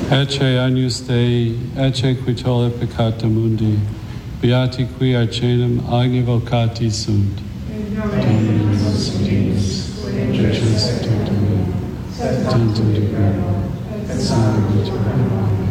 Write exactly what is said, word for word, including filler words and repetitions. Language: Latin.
Ecce agnus Dei, ecce qui tollit peccata mundi, beati qui arcenum agni vocati sunt. Dominus Deus, Deus, Tantum Deo, et Salve Virgine Maria.